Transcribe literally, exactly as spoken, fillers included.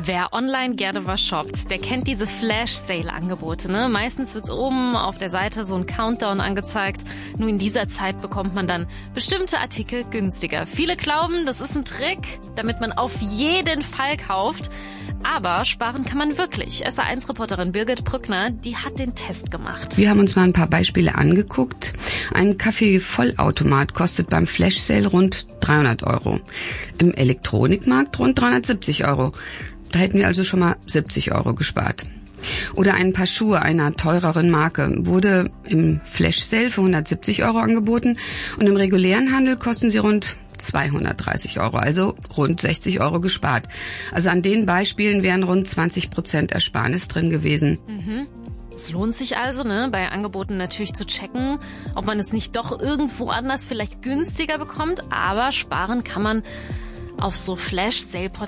Wer online gerne was shoppt, der kennt diese Flash-Sale-Angebote, ne? Meistens wird's oben auf der Seite so ein Countdown angezeigt. Nur in dieser Zeit bekommt man dann bestimmte Artikel günstiger. Viele glauben, das ist ein Trick, damit man auf jeden Fall kauft. Aber sparen kann man wirklich. S A eins Reporterin Birgit Brückner, die hat den Test gemacht. Wir haben uns mal ein paar Beispiele angeguckt. Ein Kaffee-Vollautomat kostet beim Flash-Sale rund dreihundert Euro. Im Elektronikmarkt rund dreihundertsiebzig Euro. Da hätten wir also schon mal siebzig Euro gespart. Oder ein Paar Schuhe einer teureren Marke wurde im Flash-Sale für hundertsiebzig Euro angeboten und im regulären Handel kosten sie rund zweihundertdreißig Euro, also rund sechzig Euro gespart. Also an den Beispielen wären rund zwanzig Prozent Ersparnis drin gewesen. Mhm. Es lohnt sich also, ne, bei Angeboten natürlich zu checken, ob man es nicht doch irgendwo anders vielleicht günstiger bekommt, aber sparen kann man auf so Flash-Sale-Portalen